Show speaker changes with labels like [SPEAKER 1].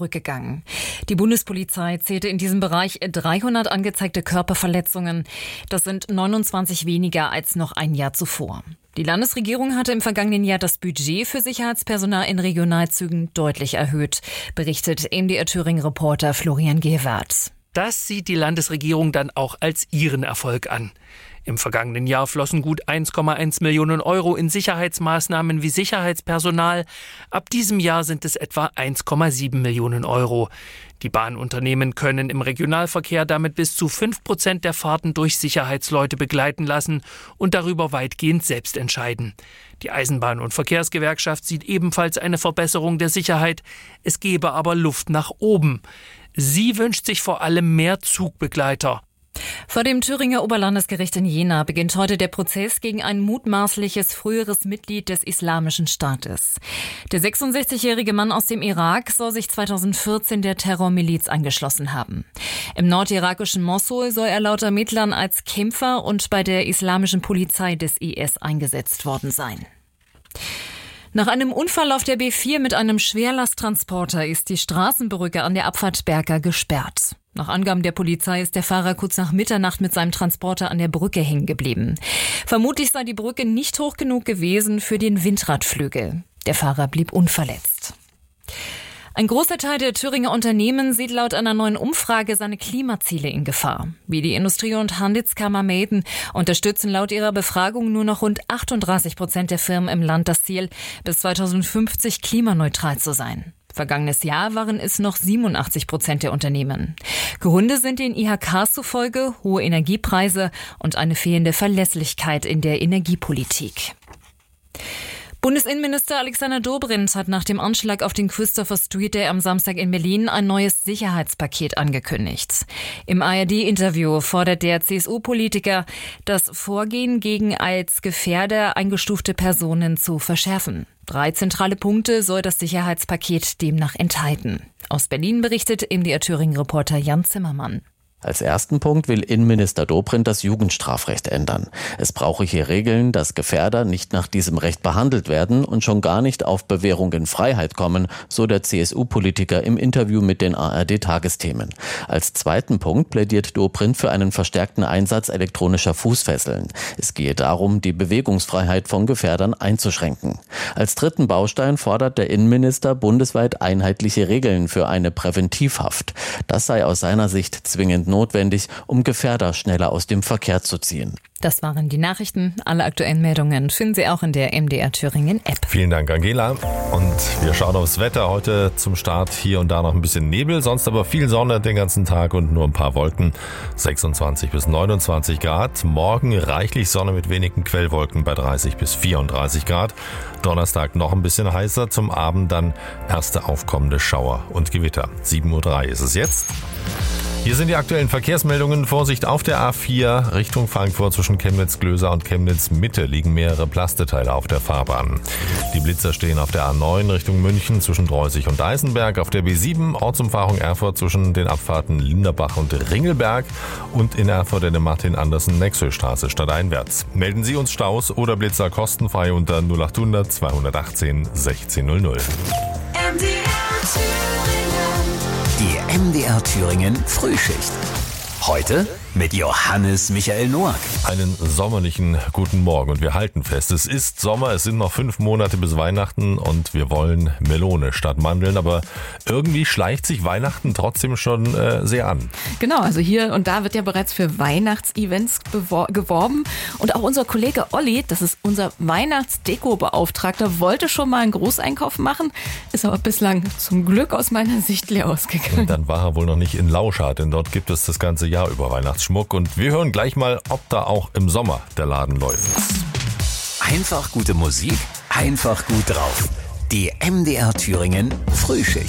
[SPEAKER 1] zurückgegangen. Die Bundespolizei zählte in diesem Bereich 300 angezeigte Körperverletzungen. Das sind 29 weniger als noch ein Jahr zuvor. Die Landesregierung hatte im vergangenen Jahr das Budget für Sicherheitspersonal in Regionalzügen deutlich erhöht, berichtet MDR-Thüringen-Reporter Florian Gewert.
[SPEAKER 2] Das sieht die Landesregierung dann auch als ihren Erfolg an. Im vergangenen Jahr flossen gut 1,1 Millionen Euro in Sicherheitsmaßnahmen wie Sicherheitspersonal. Ab diesem Jahr sind es etwa 1,7 Millionen Euro. Die Bahnunternehmen können im Regionalverkehr damit bis zu 5% der Fahrten durch Sicherheitsleute begleiten lassen und darüber weitgehend selbst entscheiden. Die Eisenbahn- und Verkehrsgewerkschaft sieht ebenfalls eine Verbesserung der Sicherheit. Es gebe aber Luft nach oben. Sie wünscht sich vor allem mehr Zugbegleiter.
[SPEAKER 1] Vor dem Thüringer Oberlandesgericht in Jena beginnt heute der Prozess gegen ein mutmaßliches früheres Mitglied des Islamischen Staates. Der 66-jährige Mann aus dem Irak soll sich 2014 der Terrormiliz angeschlossen haben. Im nordirakischen Mossul soll er laut Ermittlern als Kämpfer und bei der islamischen Polizei des IS eingesetzt worden sein. Nach einem Unfall auf der B4 mit einem Schwerlasttransporter ist die Straßenbrücke an der Abfahrt Berka gesperrt. Nach Angaben der Polizei ist der Fahrer kurz nach Mitternacht mit seinem Transporter an der Brücke hängen geblieben. Vermutlich sei die Brücke nicht hoch genug gewesen für den Windradflügel. Der Fahrer blieb unverletzt. Ein großer Teil der Thüringer Unternehmen sieht laut einer neuen Umfrage seine Klimaziele in Gefahr. Wie die Industrie- und Handelskammer melden, unterstützen laut ihrer Befragung nur noch rund 38% der Firmen im Land das Ziel, bis 2050 klimaneutral zu sein. Vergangenes Jahr waren es noch 87% der Unternehmen. Gründe sind den IHKs zufolge hohe Energiepreise und eine fehlende Verlässlichkeit in der Energiepolitik. Bundesinnenminister Alexander Dobrindt hat nach dem Anschlag auf den Christopher Street Day am Samstag in Berlin ein neues Sicherheitspaket angekündigt. Im ARD-Interview fordert der CSU-Politiker, das Vorgehen gegen als Gefährder eingestufte Personen zu verschärfen. 3 zentrale Punkte soll das Sicherheitspaket demnach enthalten. Aus Berlin berichtet MDR-Thüringen-Reporter Jan Zimmermann.
[SPEAKER 3] Als ersten Punkt will Innenminister Dobrindt das Jugendstrafrecht ändern. Es brauche hier Regeln, dass Gefährder nicht nach diesem Recht behandelt werden und schon gar nicht auf Bewährung in Freiheit kommen, so der CSU-Politiker im Interview mit den ARD-Tagesthemen. Als zweiten Punkt plädiert Dobrindt für einen verstärkten Einsatz elektronischer Fußfesseln. Es gehe darum, die Bewegungsfreiheit von Gefährdern einzuschränken. Als dritten Baustein fordert der Innenminister bundesweit einheitliche Regeln für eine Präventivhaft. Das sei aus seiner Sicht zwingend notwendig, um Gefährder schneller aus dem Verkehr zu ziehen.
[SPEAKER 1] Das waren die Nachrichten. Alle aktuellen Meldungen finden Sie auch in der MDR Thüringen App.
[SPEAKER 4] Vielen Dank, Angela. Und wir schauen aufs Wetter. Heute zum Start hier und da noch ein bisschen Nebel, sonst aber viel Sonne den ganzen Tag und nur ein paar Wolken. 26 bis 29 Grad. Morgen reichlich Sonne mit wenigen Quellwolken bei 30 bis 34 Grad. Donnerstag noch ein bisschen heißer. Zum Abend dann erste aufkommende Schauer und Gewitter. 7:03 Uhr ist es jetzt. Hier sind die aktuellen Verkehrsmeldungen. Vorsicht auf der A4 Richtung Frankfurt zwischen Chemnitz-Glöser und Chemnitz-Mitte liegen mehrere Plasteteile auf der Fahrbahn. Die Blitzer stehen auf der A9 Richtung München zwischen Dreusig und Eisenberg, auf der B7 Ortsumfahrung Erfurt zwischen den Abfahrten Linderbach und Ringelberg und in Erfurt in der Martin-Andersen-Nexö-Straße stadteinwärts. Melden Sie uns Staus oder Blitzer kostenfrei unter 0800 218 1600.
[SPEAKER 5] Die MDR Thüringen Frühschicht. Heute mit Johannes Michael Noack.
[SPEAKER 4] Einen sommerlichen guten Morgen und wir halten fest, es ist Sommer, es sind noch 5 Monate bis Weihnachten und wir wollen Melone statt Mandeln, aber irgendwie schleicht sich Weihnachten trotzdem schon sehr an.
[SPEAKER 6] Genau, also hier und da wird ja bereits für Weihnachtsevents geworben und auch unser Kollege Olli, das ist unser Weihnachtsdeko-Beauftragter, wollte schon mal einen Großeinkauf machen, ist aber bislang zum Glück aus meiner Sicht leer ausgegangen.
[SPEAKER 4] Und dann war er wohl noch nicht in Lauschart, denn dort gibt es das ganze Jahr über Weihnachtsschmuck und wir hören gleich mal, ob da auch im Sommer der Laden läuft.
[SPEAKER 5] Einfach gute Musik, einfach gut drauf. Die MDR Thüringen Frühschicht.